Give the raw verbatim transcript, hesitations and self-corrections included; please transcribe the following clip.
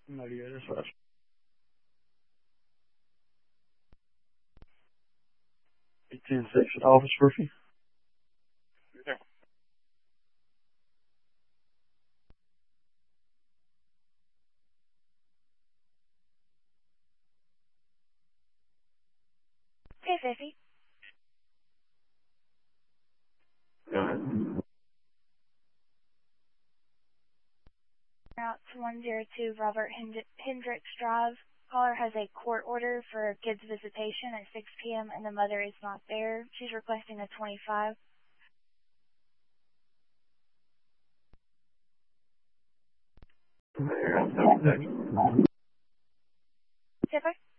María Suárez. eighteen six Office Murphy. Hey, Fifi. Go ahead. Route to one oh two Robert Hend- Hendricks Drive. Caller has a court order for kids visitation at six p.m. and the mother is not there. She's requesting a twenty-five. Here, I'll double check. Tipper?